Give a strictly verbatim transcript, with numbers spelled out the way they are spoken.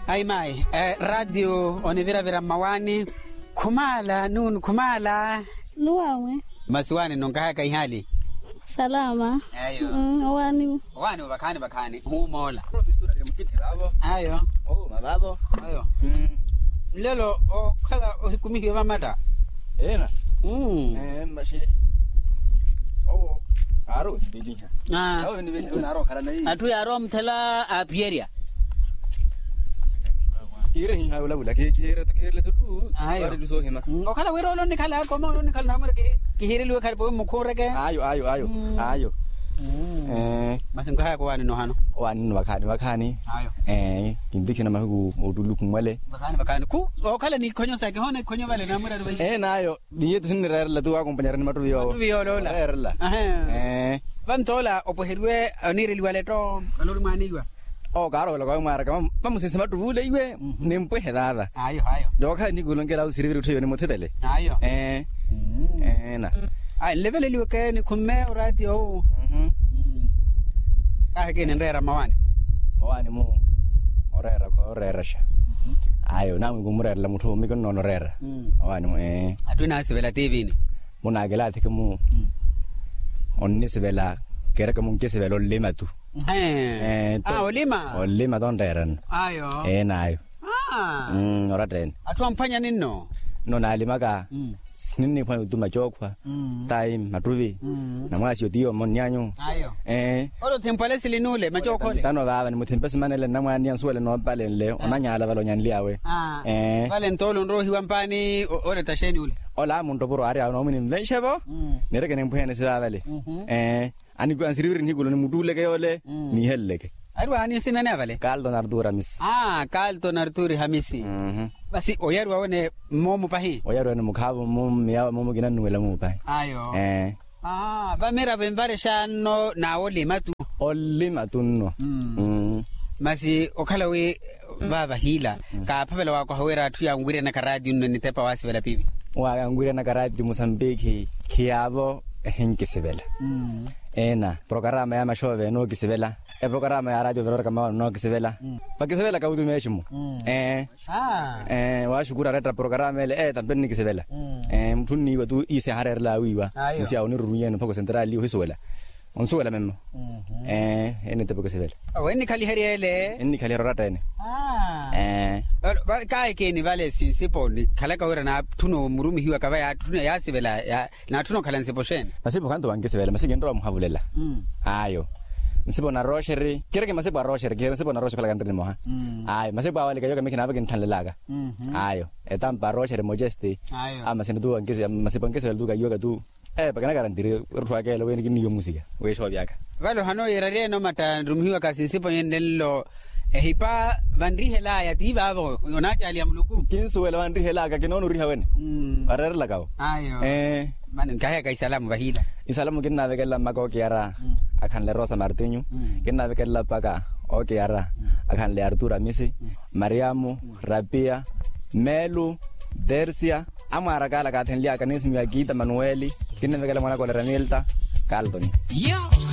Ai mai, eh, radio onevira vera mawani kumala nun kumala nuwawe maswani nonga kai hali salama ayo mm, wani wani bakani bakani humola ayo oh mababo ayo mm lelo o kala o hikumihi wa mata ena mm eh mashi oh aro biliha ah oh ni ni aro kala nai atu ya rom thala apieria ire hin hawla wala ke ire to ke le to ayo du so hima o kala wero lo ni kala ko mo lo ni kala namar ke ki hire lu kar bo mo khore ke ayo ayo ayo ayo eh masim ka ko wani no hano wani wakani wakani ayo eh indike na mahugu odulu kumwale bakani bakani ku o kala ni konyo sa ke hone konyo wale na mura do eh nayo ni yet sin rer la tu acompañar ni matu yo tu yo lo la rer la eh van tola o pohirwe onire liwale to alur mani wa oh karo lo ko mara kam vamos sin matu vule iwe ni mpwe hedada ayo ayo do ka ni gulongela usiriviri uthe ni mothetele ayo eh eh na ai level liwe ke ni kumme orati o mhm ah ke ni ndera mawani mawani mu orera ko orera sha ayo na mu murera la mutu mi kono orera mawani mu eh atuna sivela tv ni muna gela thike mu onni sivela kera kamu ke sivela lema tu eh ah olima olima don deran ayo eh na ayo ah mm oraten atwampanya ninno no na limaga nini kwa utuma chokwa time matuvi na mwasi odio monyanyo ayo eh olo tempale silinule machokole tano baba ni mutempesi manele na mwani answele no pale le onanyala balo nyanliawe eh pale ntolo nrohi wampani ore tasheni ule ola muntu boro ari no mini mvenshebo nereke nemphene sibabale eh ani ku ansiriviri ni kulo ni mudule ke yole ni helleke arwa ani sinane avale kaldo nardura mis ah kaldo narduri hamisi mhm basi oyarwa one momo pahi oyarwa ne mukhabu mum ya momo gina nuela mu pahi ayo eh ah ba mera bembare shano na ole matu ole matunno mhm masi okhala we baba hila ka phavela wa ko hawera thu ya ngwire na karadi no ni tepa wasi vela pivi wa ngwire na karadi Mozambique khiavo henke sevela mhm ena programa ya mashove no kisevela e programa ya radio Verora kama no kisevela pakisevela ka udu meshimo eh ah eh wa shukura retra programa ele eh tampeni kisevela eh mthuni watu ise harerla wiwa musia onirurunya no poko central li hiswela onsuela memo eh ene te poko sevela weni khali heriele eni khali rorata ene ah eh ba kai ke ni vale si sipo ni khala ka wera na thuno murumi hiwa ka ya thuno ya sivela ya na thuno khala nsipo shen masipo kanto wangesevela masike ndo amhavulela ayo nsipo na rosheri kire ke masipo rosheri kire nsipo na rosheri kala kandini moha ayo masipo awali kayoka mikina abake nthanlelaga ayo etampa rosheri modesty ama sindu wangese masipo ngese duka yoga tu eh pakana garantire rutwakela weni kiniyo musika we sho byaka valo hano yerare no mata rumhiwa ka sinsipo yendello ehipa vandrihela ya tiba avo onacha ali amluku kinsu wela vandrihela ka kinonu riha wene arer lagao ayo eh man kaya kai salamu vahila isalamu kinna vekela mako kiara akan le Rosa Martinho kinna vekela paka o kiara akan le Artura Misi Mariamu Rapia Melu Dersia amara kala ka thenlia kanismi ya Gita Manueli kinna vekela mwana ko Ramilta Carlton yo